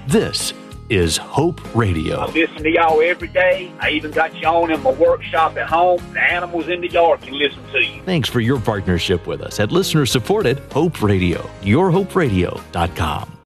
This is Hope Radio. I listen to y'all every day. I even got you on in my workshop at home. The animals in the yard can listen to you. Thanks for your partnership with us at listener-supported Hope Radio, yourhoperadio.com.